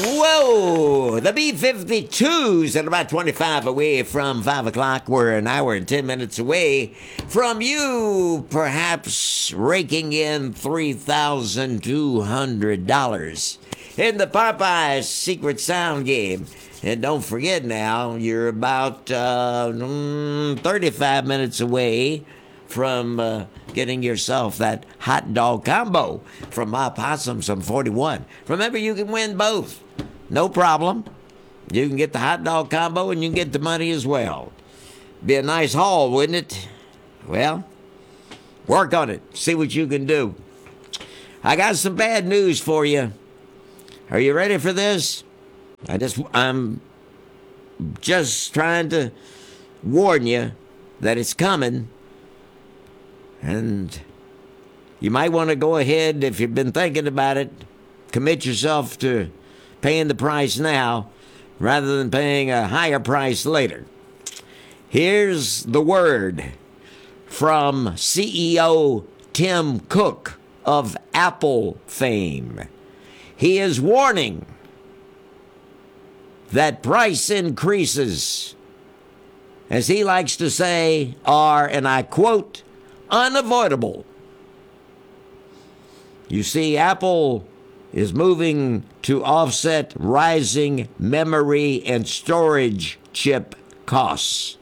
Whoa! The B-52s at about 25 away from 5 o'clock. We're an hour and 10 minutes away from you, perhaps raking in $3,200 in the Popeyes Secret Sound game. And don't forget now, you're about 35 minutes away from getting yourself that hot dog combo from My Possums on 41. Remember, you can win both. No problem. You can get the hot dog combo and you can get the money as well. Be a nice haul, wouldn't it? Well, work on it. See what you can do. I got some bad news for you. Are you ready for this? I'm just trying to warn you that it's coming. And you might want to go ahead, if you've been thinking about it, commit yourself to paying the price now rather than paying a higher price later. Here's the word from CEO Tim Cook of Apple fame. He is warning that price increases, as he likes to say, are, and I quote, unavoidable. You see, Apple is moving to offset rising memory and storage chip costs.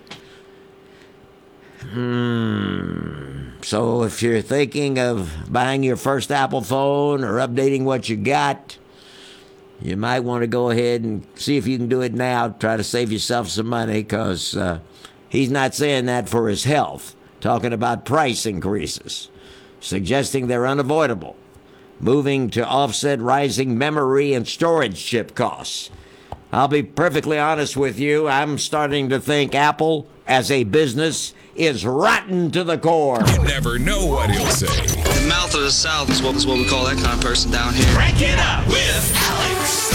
So if you're thinking of buying your first Apple phone or updating what you got, you might want to go ahead and see if you can do it now. Try to save yourself some money, because he's not saying that for his health. Talking about price increases, suggesting they're unavoidable, moving to offset rising memory and storage chip costs. I'll be perfectly honest with you, I'm starting to think Apple, as a business, is rotten to the core. You never know what he'll say. The mouth of the South is what we call that kind of person down here. Crank it up with Alex.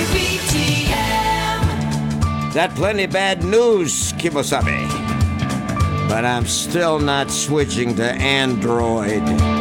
WBTM. That plenty bad news, Kimosabe. But I'm still not switching to Android.